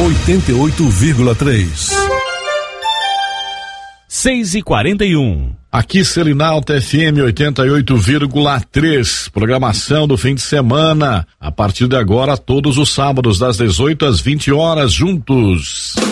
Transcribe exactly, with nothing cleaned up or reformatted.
oitenta e oito vírgula três. seis e quarenta e um. Aqui Selinalta F M oitenta e oito vírgula três, programação do fim de semana, a partir de agora todos os sábados das dezoito às vinte horas juntos.